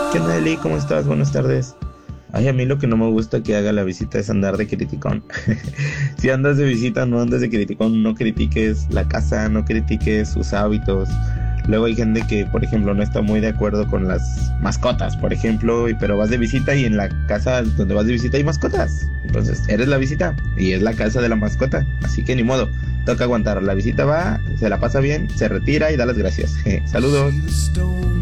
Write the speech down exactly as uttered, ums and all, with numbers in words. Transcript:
¿Qué onda, Eli? ¿Cómo estás? Buenas tardes. Ay, a mí lo que no me gusta que haga la visita es andar de criticón. Si andas de visita, no andes de criticón, no critiques la casa, no critiques sus hábitos. Luego hay gente que, por ejemplo, no está muy de acuerdo con las mascotas, por ejemplo, y- pero vas de visita y en la casa donde vas de visita hay mascotas. Entonces, eres la visita y es la casa de la mascota. Así que ni modo, toca aguantar. La visita va, se la pasa bien, se retira y da las gracias. Saludos.